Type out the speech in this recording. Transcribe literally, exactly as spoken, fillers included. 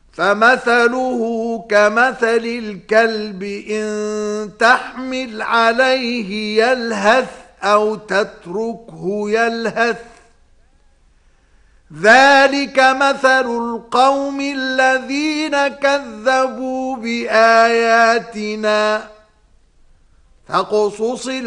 فمثله كمثل الكلب إن تحمل عليه يلهث أو تتركه يلهث ذلك مثل القوم الذين كذبوا بآياتنا فاقصص